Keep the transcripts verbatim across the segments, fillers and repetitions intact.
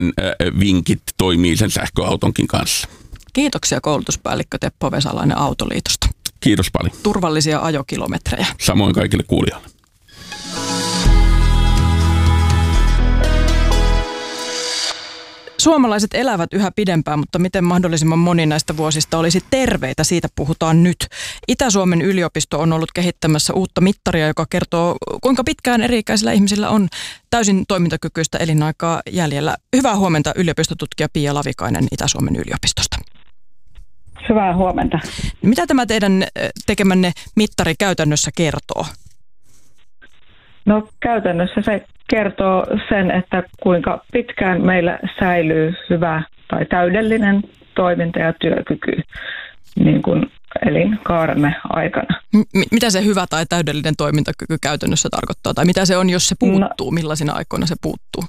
vinkit toimii sen sähköautonkin kanssa. Kiitoksia koulutuspäällikkö Teppo Vesalainen Autoliitosta. Kiitos paljon. Turvallisia ajokilometrejä. Samoin kaikille kuulijoille. Suomalaiset elävät yhä pidempään, mutta miten mahdollisimman moni näistä vuosista olisi terveitä, siitä puhutaan nyt. Itä-Suomen yliopisto on ollut kehittämässä uutta mittaria, joka kertoo, kuinka pitkään eri-ikäisillä ihmisillä on täysin toimintakykyistä elinaikaa jäljellä. Hyvää huomenta yliopistotutkija Pia Lavikainen Itä-Suomen yliopistosta. Hyvää huomenta. Mitä tämä teidän tekemänne mittari käytännössä kertoo? No käytännössä se kertoo sen, että kuinka pitkään meillä säilyy hyvä tai täydellinen toiminta ja työkyky niin kuin elinkaaremme aikana. M- mitä se hyvä tai täydellinen toimintakyky käytännössä tarkoittaa? Tai mitä se on, jos se puuttuu? No, millaisina aikoina se puuttuu?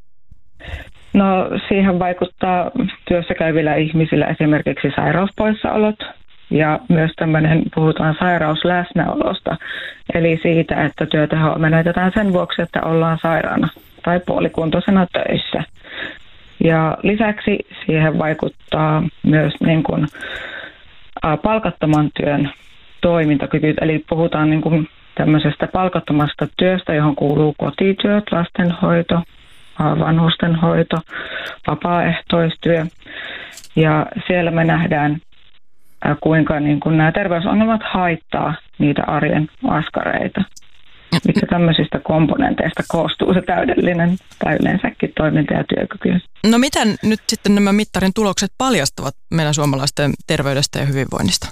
No siihen vaikuttaa työssä käyvillä ihmisillä esimerkiksi sairauspoissaolot. Ja myös tämmöinen, puhutaan sairausläsnäolosta, eli siitä, että työtehoa menetetään sen vuoksi, että ollaan sairaana tai puolikuntoisena töissä. Ja lisäksi siihen vaikuttaa myös niin kuin, ä, palkattoman työn toimintakyky, eli puhutaan niin kuin tämmöisestä palkattomasta työstä, johon kuuluu kotityöt, lastenhoito, vanhustenhoito, vapaaehtoistyö. Ja siellä me nähdään, kuinka niin kuin nämä terveysongelmat haittaa niitä arjen askareita. Mitkä tämmöisistä komponenteista koostuu se täydellinen tai yleensäkin toiminta ja työkyky. No miten nyt sitten nämä mittarin tulokset paljastavat meidän suomalaisten terveydestä ja hyvinvoinnista?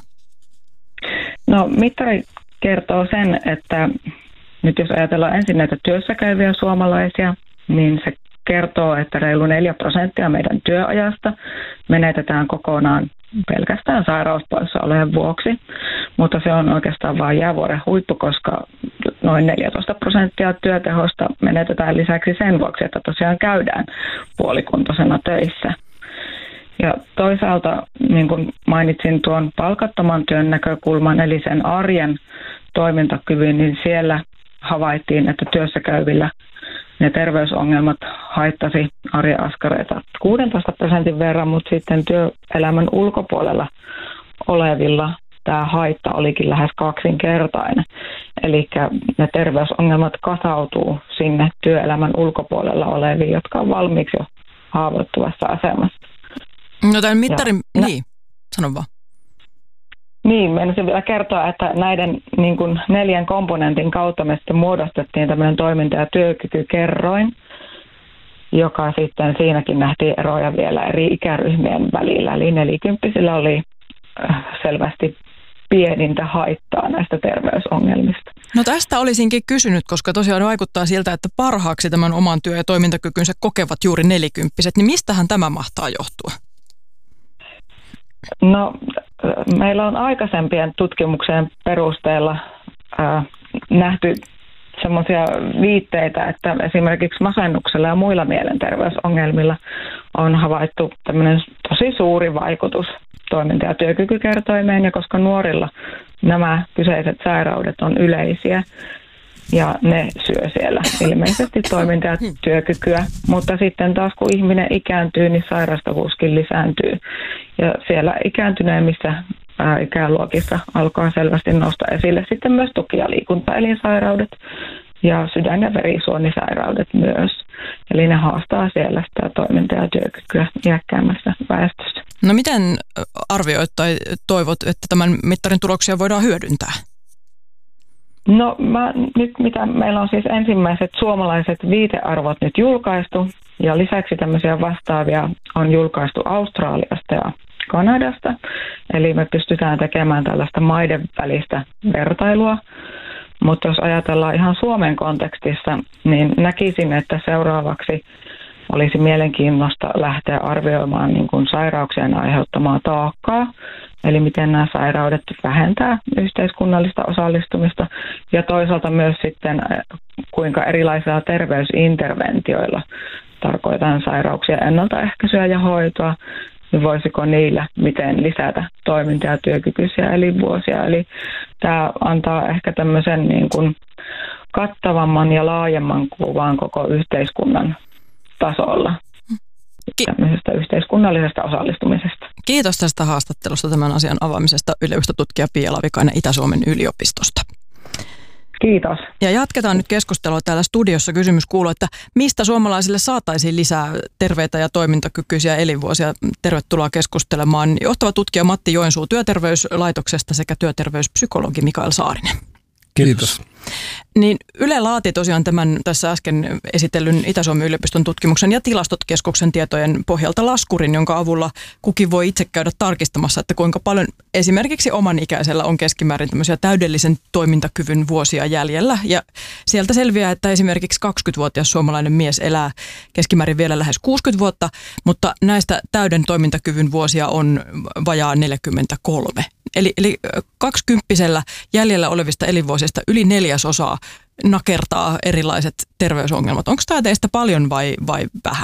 No mittari kertoo sen, että nyt jos ajatellaan ensin näitä työssä käyviä suomalaisia, niin se kertoo, että reilu neljä prosenttia meidän työajasta menetetään kokonaan pelkästään sairauspoissaolojen vuoksi, mutta se on oikeastaan vain jäävuoren huippu, koska noin neljätoista prosenttia työtehosta menetetään lisäksi sen vuoksi, että tosiaan käydään puolikuntoisena töissä. Ja toisaalta, niin kuin mainitsin tuon palkattoman työn näkökulman, eli sen arjen toimintakyvyn, niin siellä havaittiin, että työssä käyvillä ne terveysongelmat haittasi arjen askareita kuusitoista prosentin verran, mutta sitten työelämän ulkopuolella olevilla tämä haitta olikin lähes kaksinkertainen. Eli ne terveysongelmat kasautuu sinne työelämän ulkopuolella oleviin, jotka on valmiiksi jo haavoittuvassa asemassa. No tämän mittarin, ja, niin, sano vaan. Niin, menisin vielä kertoa, että näiden niin kuin neljän komponentin kautta me sitten muodostettiin tämmöinen toiminta- ja työkykykerroin, joka sitten siinäkin nähtiin eroja vielä eri ikäryhmien välillä. Eli nelikymppisillä oli selvästi pienintä haittaa näistä terveysongelmista. No tästä olisinkin kysynyt, koska tosiaan vaikuttaa siltä, että parhaaksi tämän oman työ- ja toimintakykynsä kokevat juuri nelikymppiset. Niin mistähän tämä mahtaa johtua? No, meillä on aikaisempien tutkimuksien perusteella äh, nähty semmoisia viitteitä, että esimerkiksi masennuksella ja muilla mielenterveysongelmilla on havaittu tämmöinen tosi suuri vaikutus toiminta- ja työkykykertoimeen, ja koska nuorilla nämä kyseiset sairaudet on yleisiä, ja ne syö siellä ilmeisesti toiminta- ja työkykyä. Mutta sitten taas kun ihminen ikääntyy, niin sairastavuuskin lisääntyy. Ja siellä ikääntyneemmissä ää, ikäluokissa alkaa selvästi nostaa esille sitten myös tuki- ja liikuntaelinsairaudet ja sydän- ja verisuonisairaudet myös. Eli ne haastaa siellä sitä toiminta- ja työkykyä iäkkäämmässä väestössä. No miten arvioit tai toivot, että tämän mittarin tuloksia voidaan hyödyntää? No mä, nyt mitä meillä on siis ensimmäiset suomalaiset viitearvot nyt julkaistu, ja lisäksi tämmöisiä vastaavia on julkaistu Australiasta ja Kanadasta. Eli me pystytään tekemään tällaista maiden välistä vertailua. Mutta jos ajatellaan ihan Suomen kontekstissa, niin näkisin, että seuraavaksi olisi mielenkiintoista lähteä arvioimaan niin kuin sairauksien aiheuttamaa taakkaa, eli miten nämä sairaudet vähentää yhteiskunnallista osallistumista, ja toisaalta myös sitten kuinka erilaisilla terveysinterventioilla, tarkoitan sairauksia ennaltaehkäisyä ja hoitoa, niin voisiko niillä miten lisätä toiminta- ja työkykyisiä elinvuosia. Eli tämä antaa ehkä tämmöisen niin kuin kattavamman ja laajemman kuvan koko yhteiskunnan tasolla. tämmöisestä yhteiskunnallisesta osallistumisesta. Kiitos tästä haastattelusta tämän asian avaamisesta yliopistotutkija Pia Lavikainen Itä-Suomen yliopistosta. Kiitos. Ja jatketaan nyt keskustelua täällä studiossa. Kysymys kuuluu, että mistä suomalaisille saataisiin lisää terveitä ja toimintakykyisiä elinvuosia? Tervetuloa keskustelemaan johtava tutkija Matti Joensuu Työterveyslaitoksesta sekä työterveyspsykologi Mikael Saarinen. Kiitos. Niin Yle laati tosiaan tämän tässä äsken esitellyn Itä-Suomen yliopiston tutkimuksen ja Tilastotkeskuksen tietojen pohjalta laskurin, jonka avulla kukin voi itse käydä tarkistamassa, että kuinka paljon esimerkiksi oman ikäisellä on keskimäärin tämmöisiä täydellisen toimintakyvyn vuosia jäljellä. Ja sieltä selviää, että esimerkiksi kaksikymmentävuotias suomalainen mies elää keskimäärin vielä lähes kuusikymmentä vuotta, mutta näistä täyden toimintakyvyn vuosia on vajaa neljäkymmentäkolme. Eli, eli kaksikymppisellä jäljellä olevista elinvuosista yli neljäsosaa nakertaa erilaiset terveysongelmat. Onko tämä teistä paljon vai, vai vähän?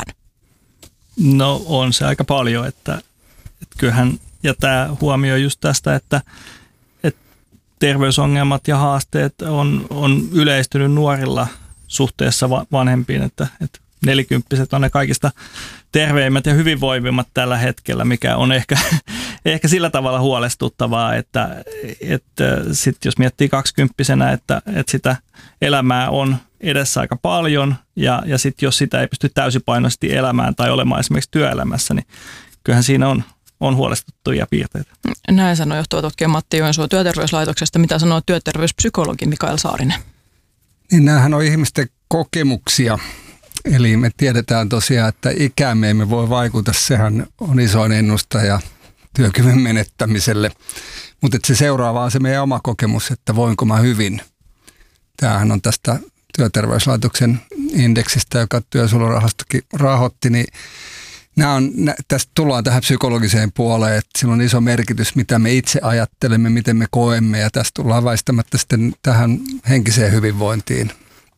No on se aika paljon, että, että kyllähän, ja tämä huomioi just tästä, että, että terveysongelmat ja haasteet on, on yleistynyt nuorilla suhteessa vanhempiin, että, että nelikymppiset on ne kaikista terveimmät ja hyvinvoivimmat tällä hetkellä, mikä on ehkä, ehkä sillä tavalla huolestuttavaa, että, että sit jos miettii kaksikymppisenä, että, että sitä elämää on edessä aika paljon ja, ja sitten jos sitä ei pysty täysipainoisesti elämään tai olemaan esimerkiksi työelämässä, niin kyllähän siinä on, on huolestuttavia piirteitä. Näin sanoi johtava tutkija Matti Joensuu Työterveyslaitoksesta. Mitä sanoo työterveyspsykologi Mikael Saarinen? Niin näähän on ihmisten kokemuksia. Eli me tiedetään tosiaan, että ikään me emme voi vaikuttaa, sehän on isoin ennustaja työkyvyn menettämiselle. Mutta se seuraava on se meidän oma kokemus, että voinko mä hyvin. Tämähän on tästä Työterveyslaitoksen indeksistä, joka Työsuojelurahastokin rahoitti, niin nämä on, tästä tullaan tähän psykologiseen puoleen, että sillä on iso merkitys, mitä me itse ajattelemme, miten me koemme, ja tästä tullaan väistämättä sitten tähän henkiseen hyvinvointiin.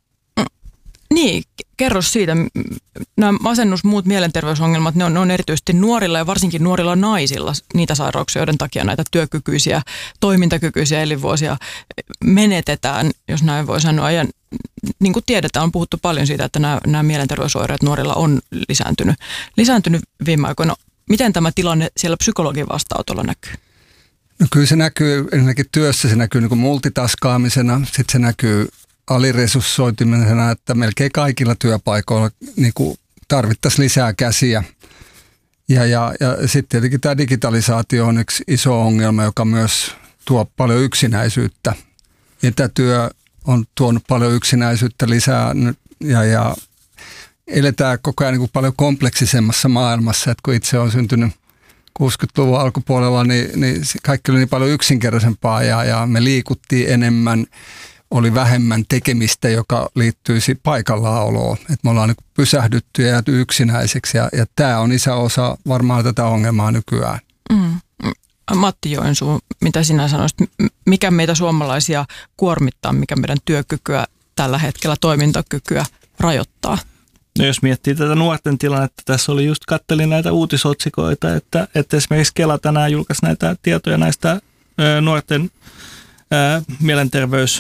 Niin, kerro siitä. Nämä masennus, muut mielenterveysongelmat, ne on, ne on erityisesti nuorilla ja varsinkin nuorilla naisilla niitä sairauksia, joiden takia näitä työkykyisiä, toimintakykyisiä elinvuosia menetetään, jos näin voi sanoa. Ja niin kuin tiedetään, on puhuttu paljon siitä, että nämä, nämä mielenterveysoireet nuorilla on lisääntynyt, lisääntynyt viime aikoina. Miten tämä tilanne siellä psykologin vastaanotolla näkyy? No kyllä se näkyy ensinnäkin työssä, se näkyy niin kuin multitaskaamisena, sitten se näkyy aliresurssoitumisena, että melkein kaikilla työpaikoilla niin kuin tarvittaisiin lisää käsiä. Ja, ja, ja sitten tietenkin tämä digitalisaatio on yksi iso ongelma, joka myös tuo paljon yksinäisyyttä. Etätyö on tuonut paljon yksinäisyyttä lisää ja, ja eletään koko ajan niin kuin paljon kompleksisemmassa maailmassa, että kun itse on syntynyt kuusikymmentäluvun alkupuolella, niin, niin kaikki oli niin paljon yksinkertaisempaa ja, ja me liikuttiin enemmän. Oli vähemmän tekemistä, joka liittyisi paikallaoloon. Että me ollaan niin pysähdytty ja jääty yksinäiseksi ja, ja tämä on iso osa varmaan tätä ongelmaa nykyään. Mm. Matti Joensuu, mitä sinä sanoisit? Mikä meitä suomalaisia kuormittaa, mikä meidän työkykyä tällä hetkellä, toimintakykyä rajoittaa? No jos miettii tätä nuorten tilannetta, tässä oli just kattelin näitä uutisotsikoita, että, että esimerkiksi Kela tänään julkaisi näitä tietoja näistä ö, nuorten ö, mielenterveys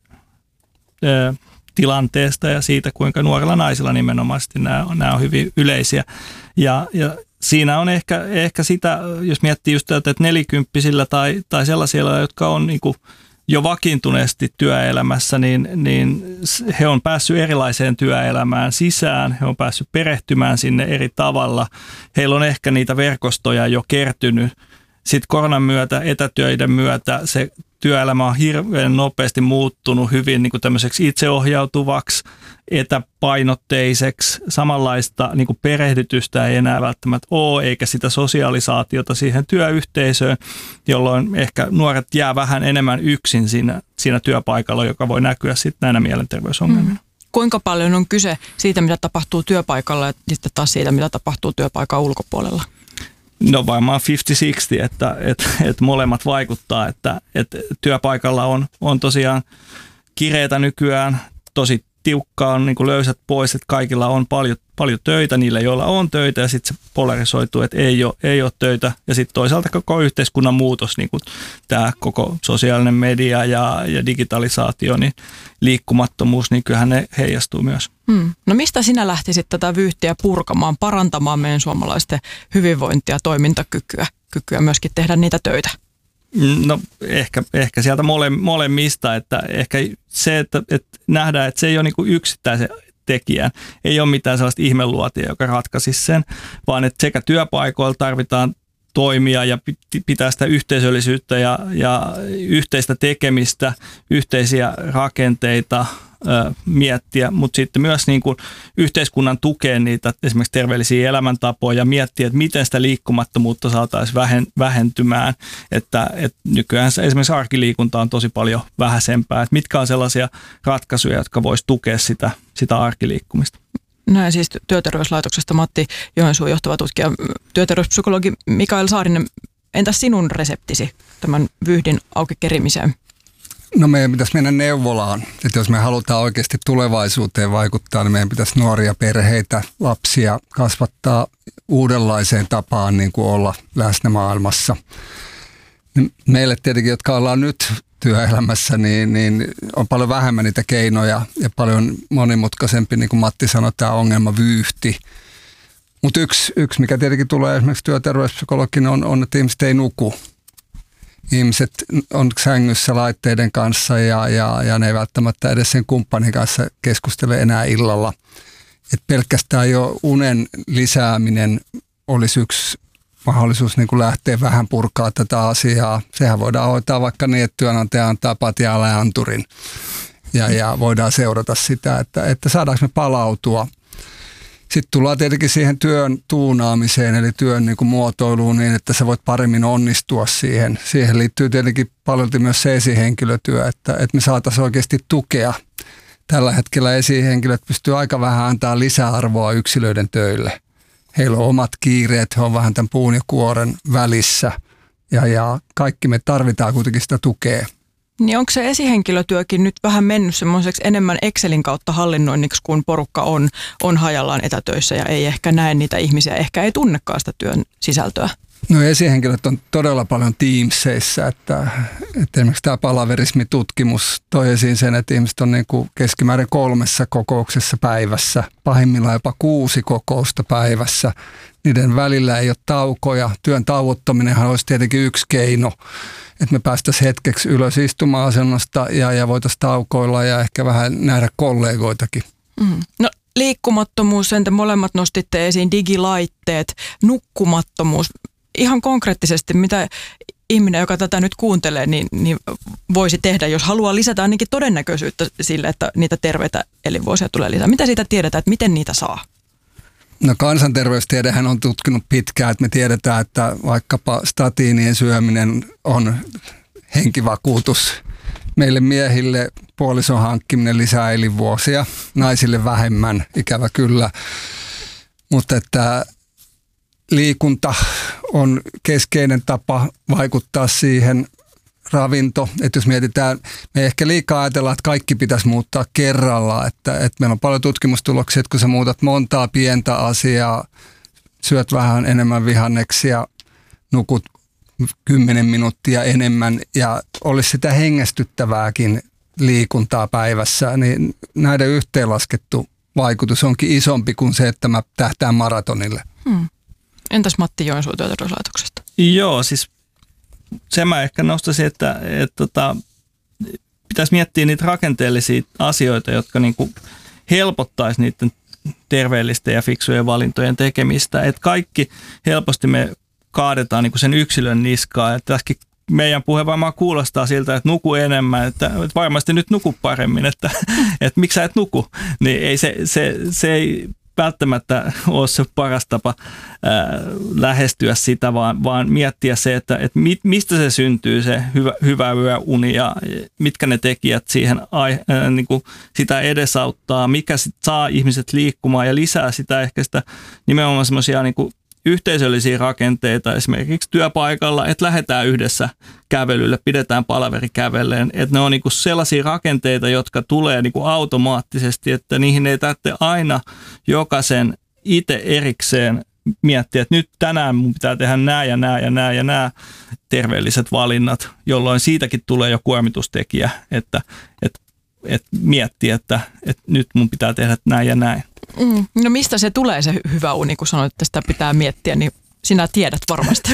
tilanteesta ja siitä, kuinka nuorilla naisilla nimenomaisesti nämä, nämä on hyvin yleisiä. Ja, ja siinä on ehkä, ehkä sitä, jos miettii just tätä, että nelikymppisillä tai, tai sellaisilla, jotka on niin kuin jo vakiintuneesti työelämässä, niin, niin he on päässyt erilaiseen työelämään sisään, he on päässyt perehtymään sinne eri tavalla. Heillä on ehkä niitä verkostoja jo kertynyt. Sitten koronan myötä, etätöiden myötä se työelämä on hirveän nopeasti muuttunut hyvin niin kuin tämmöiseksi itseohjautuvaksi, etäpainotteiseksi. Samanlaista niin kuin perehdytystä ei enää välttämättä ole, eikä sitä sosialisaatiota siihen työyhteisöön, jolloin ehkä nuoret jää vähän enemmän yksin siinä, siinä työpaikalla, joka voi näkyä sitten näinä mielenterveysongelmina. Mm. Kuinka paljon on kyse siitä, mitä tapahtuu työpaikalla ja sitten taas siitä, mitä tapahtuu työpaikan ulkopuolella? No varmaan viisikymmentä kuusikymmentä, että, että, että molemmat vaikuttaa, että, että työpaikalla on, on tosiaan kireitä nykyään, tosi tiukkaa, on niin kuin löysät pois, että kaikilla on paljon, paljon töitä, niillä joilla on töitä ja sitten se polarisoituu, että ei ole, ei ole töitä ja sitten toisaalta koko yhteiskunnan muutos, niin kuin tämä koko sosiaalinen media ja, ja digitalisaatio, niin liikkumattomuus, niin kyllähän ne heijastuu myös. Hmm. No mistä sinä lähtisit tätä vyyhtiä purkamaan, parantamaan meidän suomalaisten hyvinvointia, toimintakykyä, kykyä myöskin tehdä niitä töitä? No ehkä, ehkä sieltä mole, molemmista, että ehkä se, että, että nähdään, että se ei ole niin kuin yksittäisen tekijän, ei ole mitään sellaista ihmeluotia, joka ratkaisisi sen, vaan että sekä työpaikoilla tarvitaan toimia ja pitää sitä yhteisöllisyyttä ja, ja yhteistä tekemistä, yhteisiä rakenteita ö, miettiä, mutta sitten myös niin kuin yhteiskunnan tukeen niitä esimerkiksi terveellisiä elämäntapoja ja miettiä, että miten sitä liikkumattomuutta saataisiin vähen, vähentymään, että, että nykyään esimerkiksi arkiliikunta on tosi paljon vähäisempää, että mitkä on sellaisia ratkaisuja, jotka voisi tukea sitä, sitä arkiliikkumista. Näin siis Työterveyslaitoksesta Matti Joensuun johtava tutkija, työterveyspsykologi Mikael Saarinen. Entäs sinun reseptisi tämän vyyhdin auki kerimiseen? No meidän pitäisi mennä neuvolaan. Että jos me halutaan oikeasti tulevaisuuteen vaikuttaa, niin meidän pitäisi nuoria perheitä, lapsia kasvattaa uudenlaiseen tapaan niin kuin olla läsnä maailmassa. Meille tietenkin, jotka ollaan nyt työelämässä, niin, niin on paljon vähemmän niitä keinoja ja paljon monimutkaisempi, niin kuin Matti sanoi, tämä ongelmavyyhti. Mutta yksi, yksi, mikä tietenkin tulee esimerkiksi työterveyspsykologina, on, on, että ihmiset ei nuku. Ihmiset on sängyssä laitteiden kanssa ja, ja, ja ne ei välttämättä edes sen kumppanin kanssa keskustele enää illalla. Et pelkästään jo unen lisääminen olisi yksi mahdollisuus niin kuin lähteä vähän purkaa tätä asiaa. Sehän voidaan hoitaa vaikka niin, että työnantaja antaa patjaalle anturin ja, ja voidaan seurata sitä, että, että saadaanko me palautua. Sitten tullaan tietenkin siihen työn tuunaamiseen, eli työn niin kuin muotoiluun niin, että sä voit paremmin onnistua siihen. Siihen liittyy tietenkin paljon myös se esihenkilötyö, että, että me saataisiin oikeasti tukea. Tällä hetkellä esihenkilöt pystyy aika vähän antaa lisäarvoa yksilöiden töille. Heillä on omat kiireet, he on vähän tämän puun ja kuoren välissä ja, ja kaikki me tarvitaan kuitenkin sitä tukea. Niin onko se esihenkilötyökin nyt vähän mennyt semmoiseksi enemmän Excelin kautta hallinnoinniksi, kun porukka on, on hajallaan etätöissä ja ei ehkä näe niitä ihmisiä, ehkä ei tunnekaan sitä työn sisältöä? No esihenkilöt on todella paljon Teamseissä, että, että esimerkiksi tämä palaverismitutkimus toi esiin sen, että ihmiset on niin kuin keskimäärin kolmessa kokouksessa päivässä, pahimmillaan jopa kuusi kokousta päivässä. Niiden välillä ei ole taukoja. Työn tauottaminenhan olisi tietenkin yksi keino, että me päästäisiin hetkeksi ylös istuma-asennosta ja, ja voitaisiin taukoilla ja ehkä vähän nähdä kollegoitakin. Mm. No liikkumattomuus, sen te molemmat nostitte esiin, digilaitteet, nukkumattomuus. Ihan konkreettisesti, mitä ihminen, joka tätä nyt kuuntelee, niin, niin voisi tehdä, jos haluaa lisätä ainakin todennäköisyyttä sille, että niitä terveitä elinvuosia tulee lisää. Mitä siitä tiedetään, että miten niitä saa? No kansanterveystiedehän on tutkinut pitkään, että me tiedetään, että vaikkapa statiinien syöminen on henkivakuutus. Meille miehille puolison hankkiminen lisää elinvuosia, naisille vähemmän, ikävä kyllä. Mutta että liikunta on keskeinen tapa vaikuttaa siihen, ravinto. Että jos mietitään, me ehkä liikaa ajatellaan, että kaikki pitäisi muuttaa kerralla. Että, että meillä on paljon tutkimustuloksia, että kun sä muutat montaa pientä asiaa, syöt vähän enemmän vihanneksia, nukut kymmenen minuuttia enemmän ja olisi sitä hengästyttävääkin liikuntaa päivässä, niin näiden yhteenlaskettu vaikutus onkin isompi kuin se, että mä tähtään maratonille. Hmm. Entäs Matti Joensuun Työterveyslaitoksesta? Joo, siis se mä ehkä nostaisin, että, että, että pitäisi miettiä niitä rakenteellisia asioita, jotka niinku helpottaisi niiden terveellisten ja fiksujen valintojen tekemistä. Että kaikki helposti me kaadetaan niinku sen yksilön niskaan. Että tässäkin meidän puhe varmaan kuulostaa siltä, että nuku enemmän, että varmasti nyt nuku paremmin, että, että miksi sä et nuku. Niin ei se, se, se ei välttämättä ole se paras tapa ää, lähestyä sitä, vaan, vaan miettiä se, että, että mit, mistä se syntyy se hyvä, hyvä yöuni ja mitkä ne tekijät siihen ää, niin kuin sitä edesauttaa, mikä sit saa ihmiset liikkumaan ja lisää sitä ehkä sitä nimenomaan semmoisia niin kuin yhteisöllisiä rakenteita esimerkiksi työpaikalla, että lähdetään yhdessä kävelylle, pidetään palaveri kävelleen, että ne on niinku sellaisia rakenteita, jotka tulee niinku automaattisesti, että niihin ei tarvitse aina jokaisen itse erikseen miettiä, että nyt tänään mun pitää tehdä nämä ja nämä ja nämä ja nämä terveelliset valinnat, jolloin siitäkin tulee jo kuormitustekijä, että, että, että miettii, että, että nyt mun pitää tehdä näin ja näin. Mm. No mistä se tulee se hyvä uni, kun sanoit, että sitä pitää miettiä, niin sinä tiedät varmasti.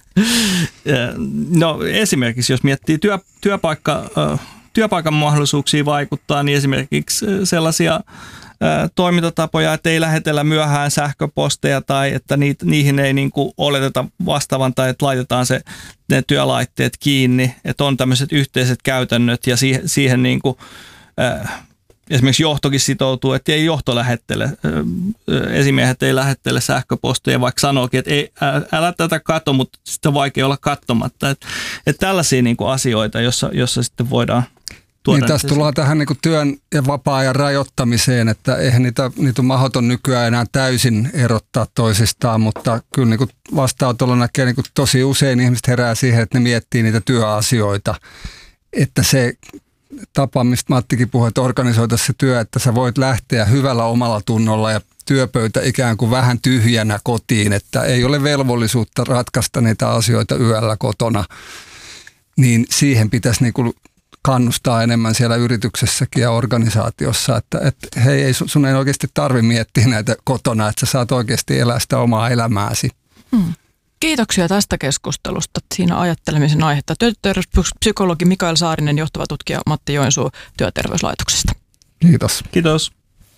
No esimerkiksi jos miettii työ, työpaikka, työpaikan mahdollisuuksia vaikuttaa, niin esimerkiksi sellaisia toimintatapoja, että ei lähetellä myöhään sähköposteja tai että niitä, niihin ei niin kuin oleteta vastaavan tai että laitetaan se, ne työlaitteet kiinni, että on tämmöiset yhteiset käytännöt ja siihen, siihen niin kuin, äh, esimerkiksi johtokin sitoutuu, että ei johto lähettele, äh, esimiehet ei lähettele sähköposteja, vaikka sanookin, että ei, ä, älä tätä katso, mutta sitten on vaikea olla katsomatta. Että, että tällaisia niin kuin asioita, jossa, jossa sitten voidaan niin tässä tullaan tähän niin kuin työn ja vapaa-ajan rajoittamiseen, että eihän niitä, niitä on mahdoton nykyään enää täysin erottaa toisistaan, mutta kyllä niin kuin vastaanotolla näkee niin kuin tosi usein ihmiset herää siihen, että ne miettii niitä työasioita, että se tapa, mistä Mattikin puhui, että organisoitaisiin se työ, että sä voit lähteä hyvällä omalla tunnolla ja työpöytä ikään kuin vähän tyhjänä kotiin, että ei ole velvollisuutta ratkaista niitä asioita yöllä kotona, niin siihen pitäisi niin kuin kannustaa enemmän siellä yrityksessäkin ja organisaatiossa, että, että hei, ei, sun ei oikeasti tarvitse miettiä näitä kotona, että sä saat oikeasti elää sitä omaa elämääsi. Hmm. Kiitoksia tästä keskustelusta. Siinä ajattelemisen aihetta. Työterveyspsykologi Mikael Saarinen, johtava tutkija Matti Joensuu Työterveyslaitoksesta. Kiitos. Kiitos.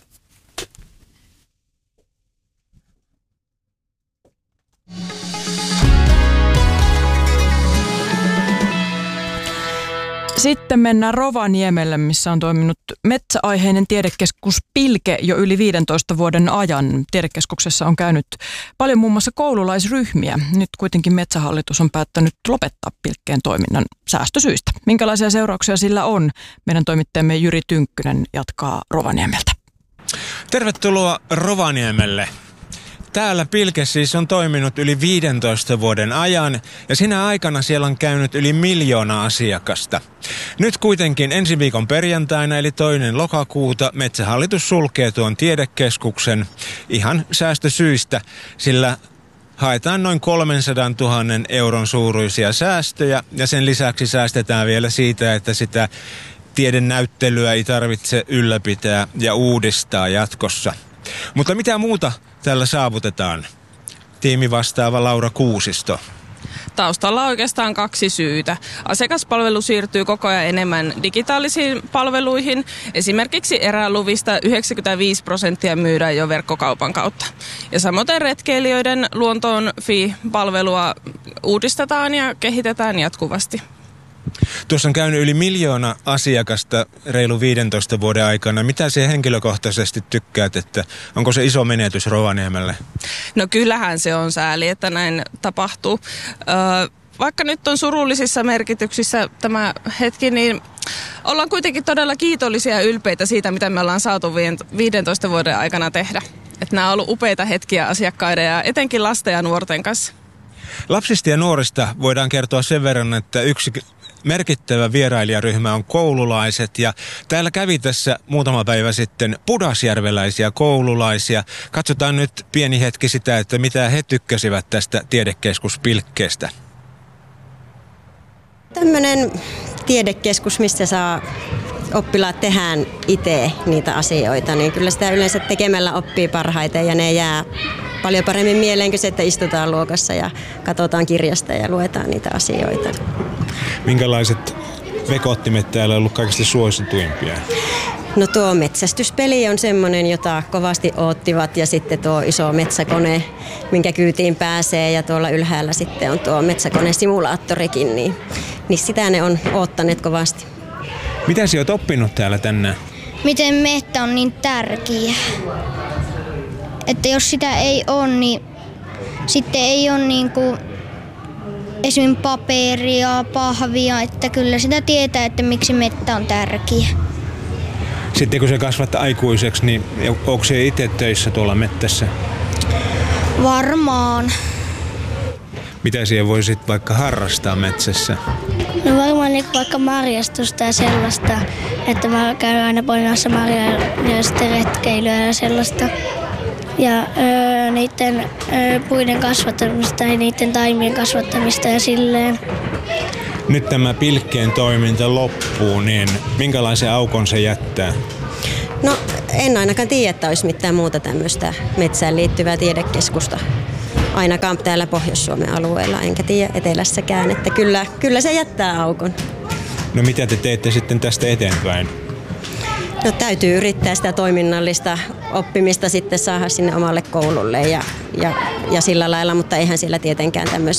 Sitten mennään Rovaniemelle, missä on toiminut metsäaiheinen tiedekeskus Pilke jo yli viidentoista vuoden ajan. Tiedekeskuksessa on käynyt paljon muun muassa koululaisryhmiä. Nyt kuitenkin Metsähallitus on päättänyt lopettaa Pilkkeen toiminnan säästösyistä. Minkälaisia seurauksia sillä on? Meidän toimittajamme Jyri Tynkkynen jatkaa Rovaniemeltä. Tervetuloa Rovaniemelle. Täällä Pilke siis on toiminut yli viidentoista vuoden ajan ja sinä aikana siellä on käynyt yli miljoona asiakasta. Nyt kuitenkin ensi viikon perjantaina eli toinen lokakuuta Metsähallitus sulkee tuon tiedekeskuksen ihan säästösyistä, sillä haetaan noin kolmesataatuhatta euron suuruisia säästöjä ja sen lisäksi säästetään vielä siitä, että sitä tiedenäyttelyä ei tarvitse ylläpitää ja uudistaa jatkossa. Mutta mitä muuta tällä saavutetaan? Tiimi vastaava Laura Kuusisto. Taustalla on oikeastaan kaksi syytä. Asiakaspalvelu siirtyy koko ajan enemmän digitaalisiin palveluihin. Esimerkiksi eräluvista yhdeksänkymmentäviisi prosenttia myydään jo verkkokaupan kautta. Ja samoin retkeilijöiden luontoon Fi-palvelua uudistetaan ja kehitetään jatkuvasti. Tuossa on käynyt yli miljoona asiakasta reilu viidentoista vuoden aikana. Mitä se henkilökohtaisesti tykkäät, että onko se iso menetys Rovaniemelle? No kyllähän se on sääli, että näin tapahtuu. Öö, vaikka nyt on surullisissa merkityksissä tämä hetki, niin ollaan kuitenkin todella kiitollisia ja ylpeitä siitä, mitä me ollaan saatu viidentoista vuoden aikana tehdä. Että nämä on ollut upeita hetkiä asiakkaiden ja etenkin lasten ja nuorten kanssa. Lapsista ja nuorista voidaan kertoa sen verran, että yksi merkittävä vierailijaryhmä on koululaiset ja täällä kävi tässä muutama päivä sitten pudasjärveläisiä koululaisia. Katsotaan nyt pieni hetki sitä, että mitä he tykkäsivät tästä tiedekeskus Pilkkeestä. Tämmöinen tiedekeskus, missä saa oppilaat tehdään itse niitä asioita, niin kyllä sitä yleensä tekemällä oppii parhaiten ja ne jää paljon paremmin mieleen kuin se, että istutaan luokassa ja katsotaan kirjasta ja luetaan niitä asioita. Minkälaiset vekottimet täällä on ollut kaikista suosituimpia? No tuo metsästyspeli on semmoinen, jota kovasti oottivat ja sitten tuo iso metsäkone, minkä kyytiin pääsee ja tuolla ylhäällä sitten on tuo metsäkonesimulaattorikin, niin, niin sitä ne on oottaneet kovasti. Mitä sinä olet oppinut täällä tänään? Miten metsä on niin tärkeä. Että jos sitä ei ole, niin sitten ei ole niinku esimerkiksi paperia, pahvia, että kyllä sitä tietää, että miksi metsä on tärkeä. Sitten kun sä kasvat aikuiseksi, niin onko se itse töissä tuolla mettässä? Varmaan. Mitä siellä voisit vaikka harrastaa metsässä? No varmaan niin vaikka marjastusta ja sellaista, että mä käyn aina poimimassa marjoja ja sitten retkeilyä ja sellaista. Ja öö, niiden öö, puiden kasvattamista ja niiden taimien kasvattamista ja silleen. Nyt tämä pilkkeen toiminta loppuu, niin minkälaisen aukon se jättää? No en ainakaan tiedä, että olisi mitään muuta tämmöistä metsään liittyvää tiedekeskusta. Ainakaan täällä Pohjois-Suomen alueella, enkä tiedä etelässäkään, että kyllä, kyllä se jättää aukon. No mitä te teette sitten tästä eteenpäin? No täytyy yrittää sitä toiminnallista oppimista sitten saada sinne omalle koululle ja, ja, ja sillä lailla, mutta eihän siellä tietenkään tämmöisiä